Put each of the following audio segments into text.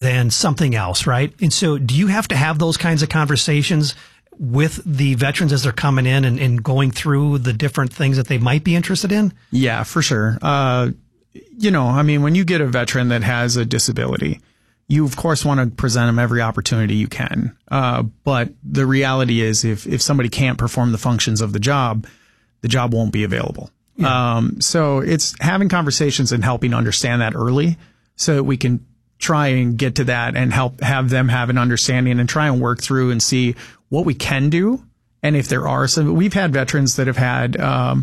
than something else, right? And so do you have to have those kinds of conversations with the veterans as they're coming in and going through the different things that they might be interested in? Yeah, for sure. When you get a veteran that has a disability, you of course want to present them every opportunity you can. But the reality is if somebody can't perform the functions of the job won't be available. Yeah. So it's having conversations and helping understand that early so that we can try and get to that and have them have an understanding and try and work through and see what we can do. And if there are some, we've had veterans that have had,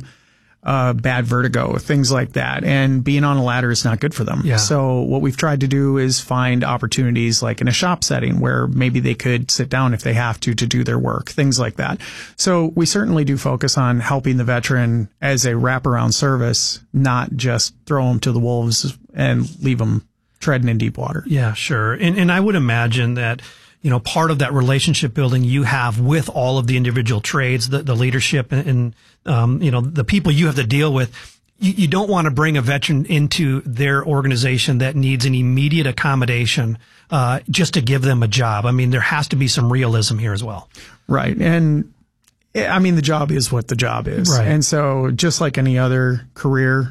bad vertigo, things like that. And being on a ladder is not good for them. Yeah. So what we've tried to do is find opportunities like in a shop setting where maybe they could sit down if they have to do their work, things like that. So we certainly do focus on helping the veteran as a wraparound service, not just throw them to the wolves and leave them treading in deep water. Yeah, sure. And I would imagine that, part of that relationship building you have with all of the individual trades, the leadership and the people you have to deal with, you don't want to bring a veteran into their organization that needs an immediate accommodation, just to give them a job. I mean, there has to be some realism here as well. Right. And I mean, the job is what the job is. Right. And so just like any other career,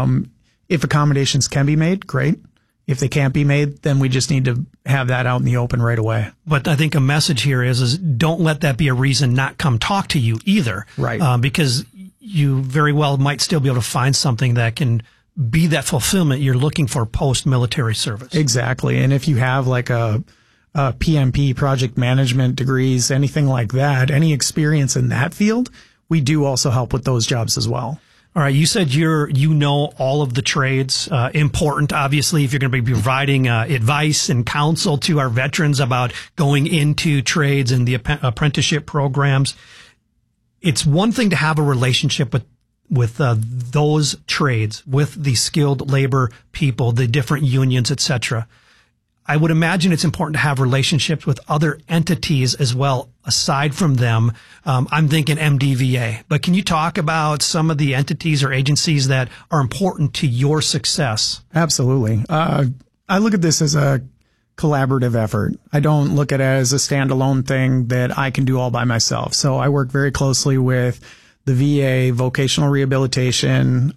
if accommodations can be made, great. If they can't be made, then we just need to have that out in the open right away. But I think a message here is don't let that be a reason not come talk to you either. Right. Because you very well might still be able to find something that can be that fulfillment you're looking for post-military service. Exactly. And if you have like a PMP, project management degrees, anything like that, any experience in that field, we do also help with those jobs as well. All right. You said you know all of the trades. Important, obviously, if you're going to be providing advice and counsel to our veterans about going into trades and the apprenticeship programs. It's one thing to have a relationship with those trades, with the skilled labor people, the different unions, etc. I would imagine it's important to have relationships with other entities as well, aside from them. I'm thinking MDVA, but can you talk about some of the entities or agencies that are important to your success? Absolutely. I look at this as a collaborative effort. I don't look at it as a standalone thing that I can do all by myself. So I work very closely with the VA, vocational rehabilitation,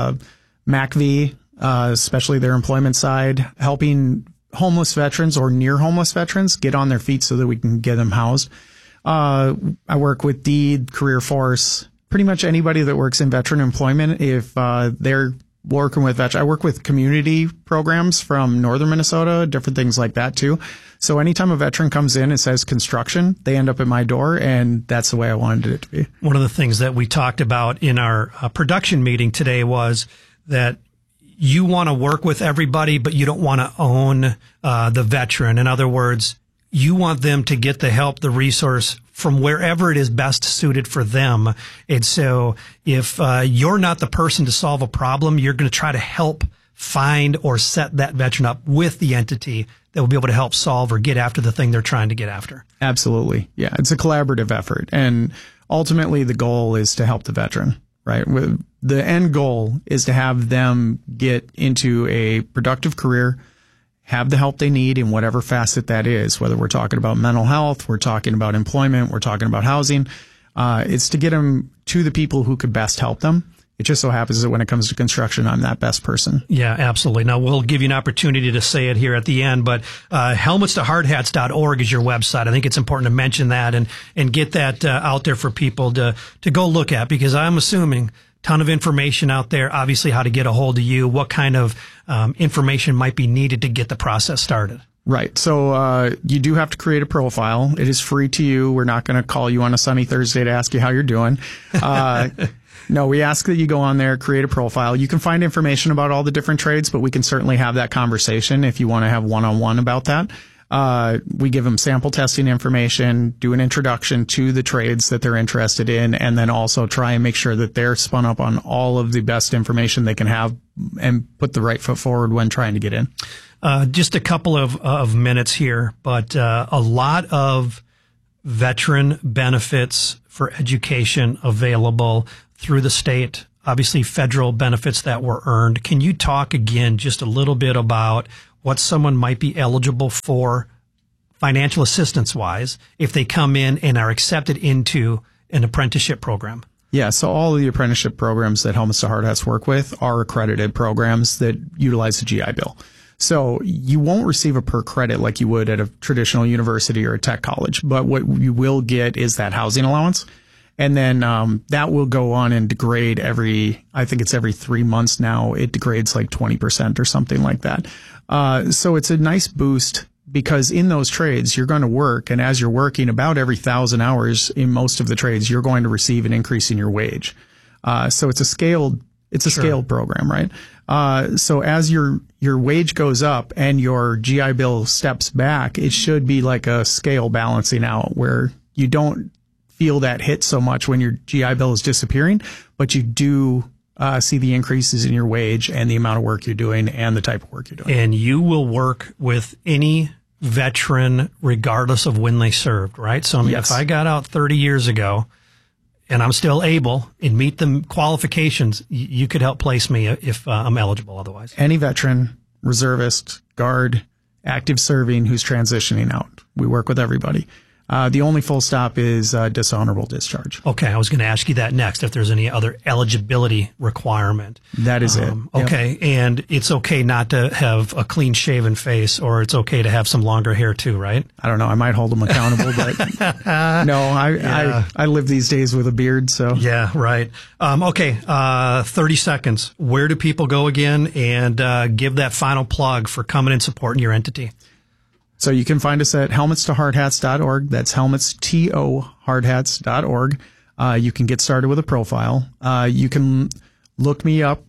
MACV, especially their employment side, helping homeless veterans or near homeless veterans get on their feet so that we can get them housed. I work with DEED, Career Force, pretty much anybody that works in veteran employment. If they're working with veterans, I work with community programs from northern Minnesota, different things like that too. So anytime a veteran comes in and says construction, they end up at my door, and that's the way I wanted it to be. One of the things that we talked about in our production meeting today was that you want to work with everybody, but you don't want to own the veteran. In other words, you want them to get the help, the resource from wherever it is best suited for them. And so if you're not the person to solve a problem, you're going to try to help find or set that veteran up with the entity that will be able to help solve or get after the thing they're trying to get after. Absolutely. Yeah, it's a collaborative effort. And ultimately, the goal is to help the veteran. Right. The end goal is to have them get into a productive career, have the help they need in whatever facet that is, whether we're talking about mental health, we're talking about employment, we're talking about housing. It's to get them to the people who could best help them. It just so happens that when it comes to construction, I'm that best person. Yeah, absolutely. Now, we'll give you an opportunity to say it here at the end, but helmetstohardhats.org is your website. I think it's important to mention that and get that out there for people to go look at, because I'm assuming a ton of information out there, obviously how to get a hold of you, what kind of information might be needed to get the process started. Right. So you do have to create a profile. It is free to you. We're not going to call you on a sunny Thursday to ask you how you're doing. No, we ask that you go on there, create a profile. You can find information about all the different trades, but we can certainly have that conversation if you want to have one-on-one about that. We give them sample testing information, do an introduction to the trades that they're interested in, and then also try and make sure that they're spun up on all of the best information they can have and put the right foot forward when trying to get in. Just a couple of minutes here, but a lot of veteran benefits for education available through the state, obviously federal benefits that were earned. Can you talk again just a little bit about what someone might be eligible for financial assistance-wise if they come in and are accepted into an apprenticeship program? Yeah, so all of the apprenticeship programs that Helmets to Hard Hats work with are accredited programs that utilize the GI Bill. So you won't receive a per credit like you would at a traditional university or a tech college, but what you will get is that housing allowance. And then that will go on and degrade I think it's every 3 months now. It degrades like 20% or something like that. So it's a nice boost because in those trades, you're going to work. And as you're working about every 1,000 hours in most of the trades, you're going to receive an increase in your wage. So it's a scaled program, right? So as your wage goes up and your GI Bill steps back, it should be like a scale balancing out where you don't feel that hit so much when your GI Bill is disappearing, but you do see the increases in your wage and the amount of work you're doing and the type of work you're doing. And you will work with any veteran regardless of when they served, right? So I mean, Yes. if I got out 30 years ago and I'm still able and meet the qualifications, you could help place me if I'm eligible otherwise. Any veteran, reservist, guard, active serving who's transitioning out. We work with everybody. The only full stop is dishonorable discharge. Okay, I was going to ask you that next, if there's any other eligibility requirement. That is it. Yep. Okay, and it's okay not to have a clean-shaven face, or it's okay to have some longer hair too, right? I don't know. I might hold them accountable, but no, I live these days with a beard, so. Yeah, right. Okay, 30 seconds. Where do people go again? And give that final plug for coming and supporting your entity. So you can find us at helmetstohardhats.org. That's helmetstohardhats.org. You can get started with a profile. You can look me up,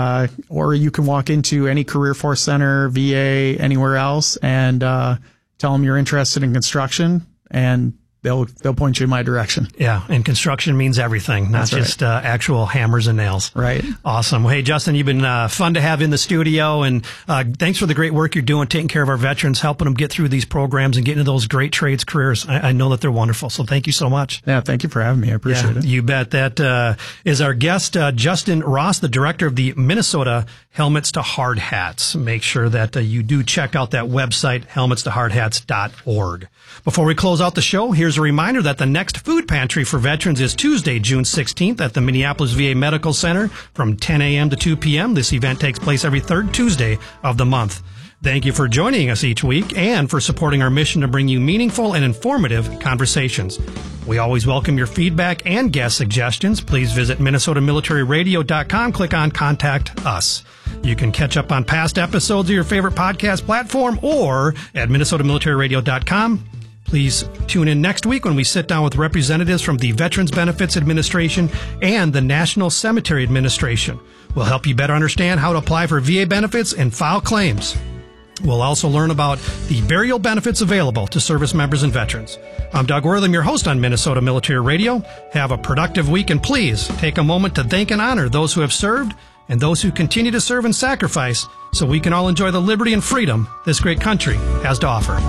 or you can walk into any career force center, VA, anywhere else, and tell them you're interested in construction, and they'll point you in my direction. Yeah, and construction means everything, not just actual hammers and nails. Right. Awesome. Well, hey, Justin, you've been fun to have in the studio, and thanks for the great work you're doing, taking care of our veterans, helping them get through these programs and get into those great trades careers. I know that they're wonderful, so thank you so much. Yeah, thank you for having me. I appreciate it. You bet. That is our guest, Justin Ross, the director of the Minnesota Helmets to Hard Hats. Make sure that you do check out that website, helmetstohardhats.org. Before we close out the show, here's a reminder that the next food pantry for veterans is Tuesday, June 16th at the Minneapolis VA Medical Center from 10 a.m. to 2 p.m. This event takes place every third Tuesday of the month. Thank you for joining us each week and for supporting our mission to bring you meaningful and informative conversations. We always welcome your feedback and guest suggestions. Please visit MinnesotaMilitaryRadio.com. Click on Contact Us. You can catch up on past episodes of your favorite podcast platform or at MinnesotaMilitaryRadio.com. Please tune in next week when we sit down with representatives from the Veterans Benefits Administration and the National Cemetery Administration. We'll help you better understand how to apply for VA benefits and file claims. We'll also learn about the burial benefits available to service members and veterans. I'm Doug Wortham, your host on Minnesota Military Radio. Have a productive week, and please take a moment to thank and honor those who have served and those who continue to serve and sacrifice so we can all enjoy the liberty and freedom this great country has to offer.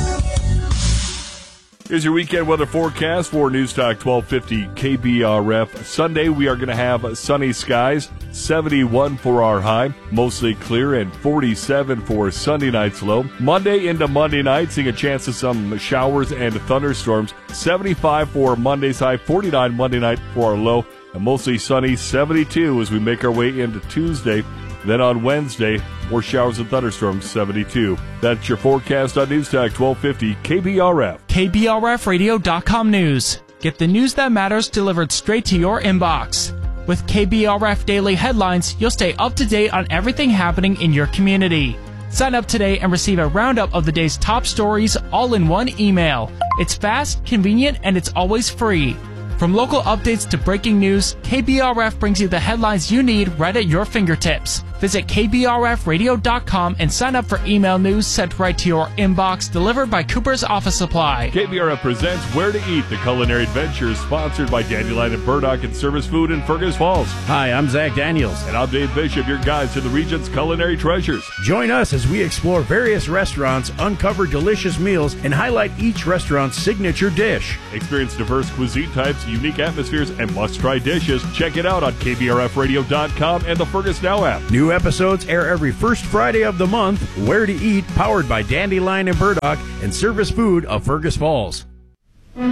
Here's your weekend weather forecast for News Talk 1250 KBRF. Sunday, we are going to have sunny skies, 71 for our high, mostly clear, and 47 for Sunday night's low. Monday into Monday night, seeing a chance of some showers and thunderstorms, 75 for Monday's high, 49 Monday night for our low, and mostly sunny, 72 as we make our way into Tuesday. Then on Wednesday, more showers and thunderstorms, 72. That's your forecast on News Talk 1250 KBRF. KBRFradio.com news. Get the news that matters delivered straight to your inbox. With KBRF Daily Headlines, you'll stay up to date on everything happening in your community. Sign up today and receive a roundup of the day's top stories all in one email. It's fast, convenient, and it's always free. From local updates to breaking news, KBRF brings you the headlines you need right at your fingertips. Visit KBRFradio.com and sign up for email news sent right to your inbox, delivered by Cooper's Office Supply. KBRF presents Where to Eat, the culinary adventure, sponsored by Dandelion and Burdock and Service Food in Fergus Falls. Hi, I'm Zach Daniels. And I'm Dave Bishop, your guide to the region's culinary treasures. Join us as we explore various restaurants, uncover delicious meals, and highlight each restaurant's signature dish. Experience diverse cuisine types, unique atmospheres, and must-try dishes. Check it out on KBRFradio.com and the Fergus Now app. New New episodes air every first Friday of the month. Where to Eat, powered by Dandelion and Burdock, and Service Food of Fergus Falls. The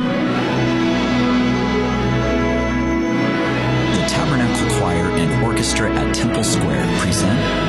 Tabernacle Choir and Orchestra at Temple Square present